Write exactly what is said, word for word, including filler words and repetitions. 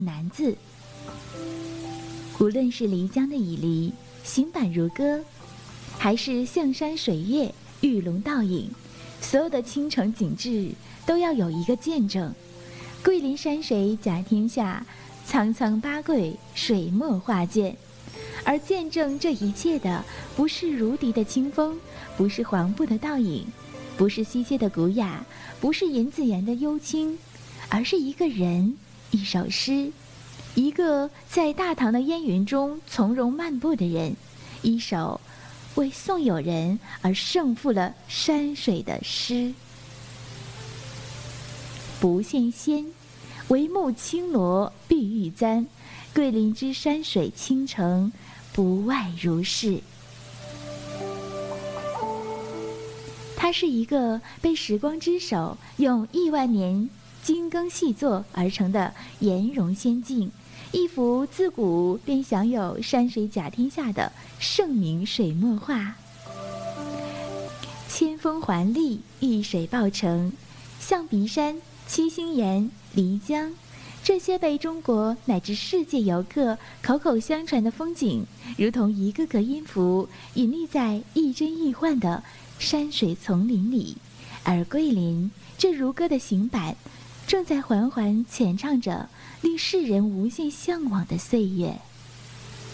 难字。无论是漓江的以离，行板如歌，还是象山水月，玉龙倒影，所有的倾城景致都要有一个见证。桂林山水甲天下，苍苍八桂，水墨画卷。而见证这一切的，不是如笛的清风，不是黄布的倒影，不是西街的古雅，不是尹子言的幽清，而是一个人，一首诗，一个在大唐的烟云中从容漫步的人，一首为送友人而胜负了山水的诗。不羡仙，惟慕青罗碧玉簪，桂林之山水倾城，不外如是。它是一个被时光之手用亿万年精耕细作而成的颜容仙境，一幅自古便享有山水甲天下的盛名水墨画。千峰环立，一水抱城，象鼻山、七星岩、漓江，这些被中国乃至世界游客口口相传的风景，如同一个个音符，隐匿在亦真亦幻的山水丛林里。而桂林这如歌的行板，正在缓缓浅唱着令世人无限向往的岁月。